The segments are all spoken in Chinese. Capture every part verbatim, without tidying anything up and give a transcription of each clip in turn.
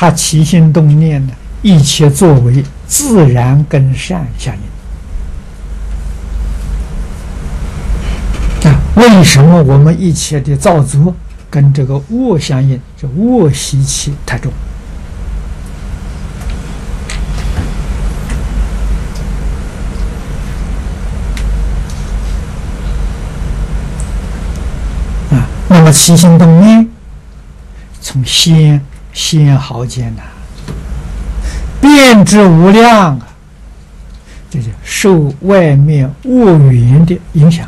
他起心动念呢，一切作为自然跟善相应。啊，为什么我们一切的造作跟这个恶相应？这恶习气太重。啊，那么起心动念，从先先好艰难，变质无量啊！这就受外面恶缘的影响。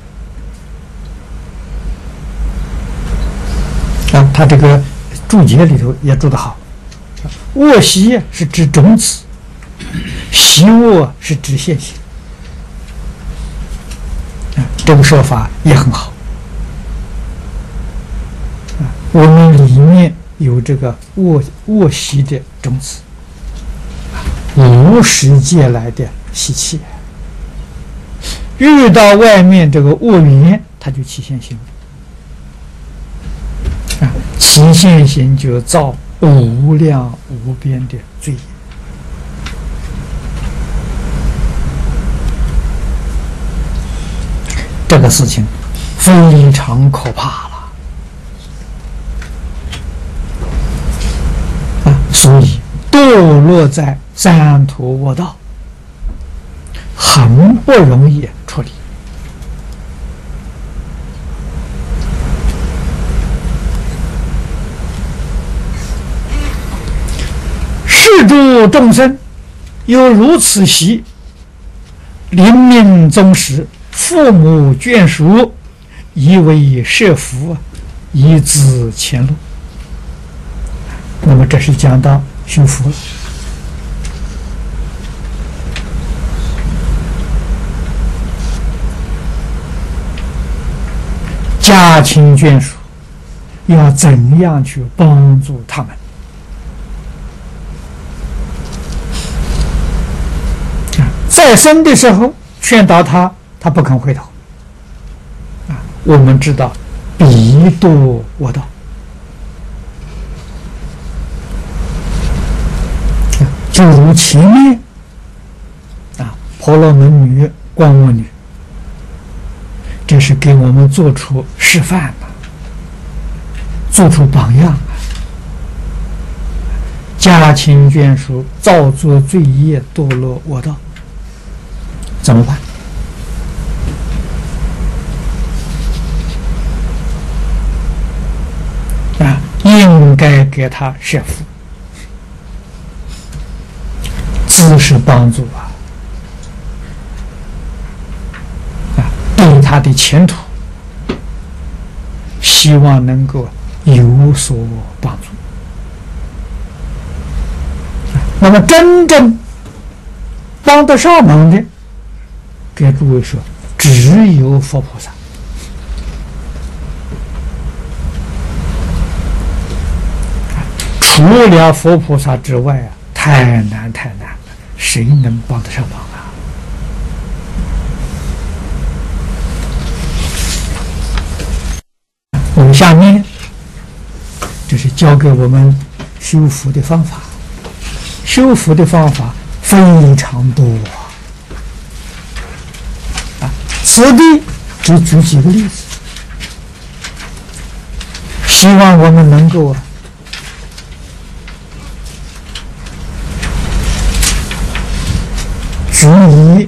啊，他这个注解里头也注得好，恶习是指种子，习恶是指现行。啊，这个说法也很好。啊，我们里面有这个恶恶习的种子，无始界来的习气，遇到外面这个恶缘，它就起现行。啊，起现行就造无量无边的罪业。这个事情非常可怕了啊！所以堕落在三途恶道，很不容易处理。世诸众生有如此习，临命终时，父母眷属以为设福，以资前路。那么这是讲到修福了。家亲眷属要怎样去帮助他们？在生的时候劝导他，他不肯回头。啊，我们知道彼堕恶道。就如前面啊，婆罗门女、观物女，这是给我们做出示范的，做出榜样。家亲眷属造作罪业，堕落恶道，怎么办？啊，应该给他设福，资是帮助啊，啊，对他的前途，希望能够有所帮助。那么真正帮得上忙的，给诸位说，只有佛菩萨。除了佛菩萨之外啊，太难太难了，谁能帮得上忙啊？我们下面这是教给我们修福的方法，修福的方法非常多啊！此地只举几个例子，希望我们能够啊，举以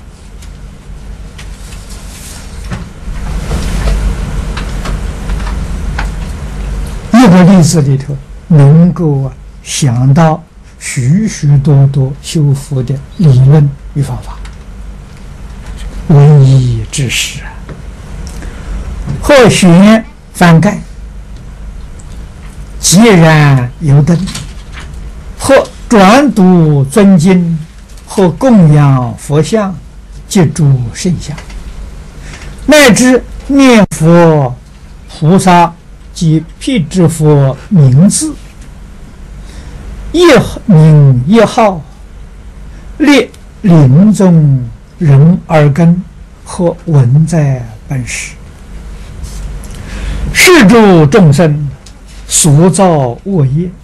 一个例子里头，能够啊想到许许多多修福的理论与方法，唯一之事啊！或选翻盖，既然有灯；或转读尊经；或供养佛像，借诸圣像，乃至念佛菩萨及辟支佛名字，一名一号，列临终人耳根，或闻在本时。是诸众生所造恶业，